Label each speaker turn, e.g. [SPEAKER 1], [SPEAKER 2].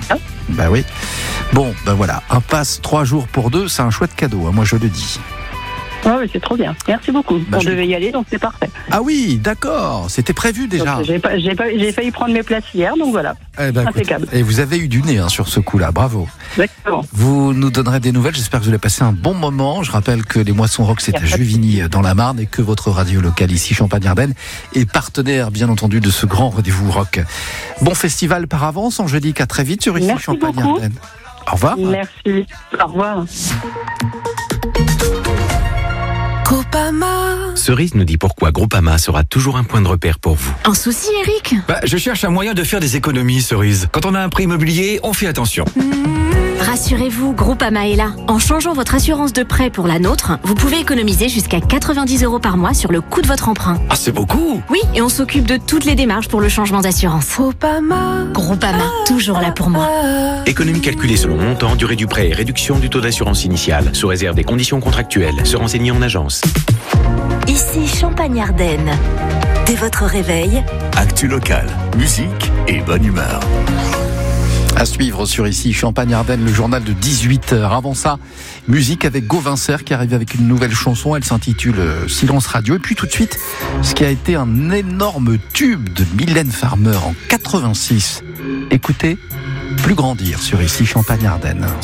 [SPEAKER 1] ça.
[SPEAKER 2] Bah oui. Bon, ben voilà, un pass 3 jours pour 2, c'est un chouette cadeau, hein, moi je le dis.
[SPEAKER 1] Ah oui, c'est trop bien. Merci beaucoup.
[SPEAKER 2] Bah,
[SPEAKER 1] On devait y aller, donc c'est parfait.
[SPEAKER 2] Ah oui, d'accord, c'était prévu déjà.
[SPEAKER 1] Donc, j'ai failli prendre mes places hier, donc voilà.
[SPEAKER 2] Eh ben,
[SPEAKER 1] Impeccable.
[SPEAKER 2] et vous avez eu du nez sur ce coup-là, bravo.
[SPEAKER 1] Exactement.
[SPEAKER 2] Vous nous donnerez des nouvelles, j'espère que vous allez passer un bon moment. Je rappelle que les Moissons Rock, c'est à Juvigny dans la Marne et que votre radio locale ici, Champagne-Ardenne, est partenaire bien entendu de ce grand rendez-vous rock. Bon festival par avance, on jeudi qu'à très vite sur ici, Champagne-Ardenne. Au revoir.
[SPEAKER 1] Merci, au revoir.
[SPEAKER 3] Groupama.
[SPEAKER 4] Cerise nous dit pourquoi Groupama sera toujours un point de repère pour vous.
[SPEAKER 5] Un souci, Eric?
[SPEAKER 6] Je cherche un moyen de faire des économies, Cerise. Quand on a un prêt immobilier, on fait attention.
[SPEAKER 5] Rassurez-vous, Groupama est là. En changeant votre assurance de prêt pour la nôtre, vous pouvez économiser jusqu'à 90 € par mois sur le coût de votre emprunt.
[SPEAKER 6] Ah, c'est beaucoup!
[SPEAKER 5] Oui, et on s'occupe de toutes les démarches pour le changement d'assurance. Groupama, toujours là pour moi.
[SPEAKER 4] Économie calculée selon montant, durée du prêt et réduction du taux d'assurance initiale, sous réserve des conditions contractuelles. Se renseigner en agence.
[SPEAKER 7] Ici Champagne-Ardenne. Dès votre réveil,
[SPEAKER 8] actu locale, musique et bonne humeur.
[SPEAKER 2] À suivre sur ici Champagne-Ardenne, le journal de 18h. Avant ça, musique avec Gauvin Serre qui arrive avec une nouvelle chanson. Elle s'intitule Silence Radio. Et puis tout de suite, ce qui a été un énorme tube de Mylène Farmer en 86. Écoutez, Plus grandir sur ici Champagne-Ardenne.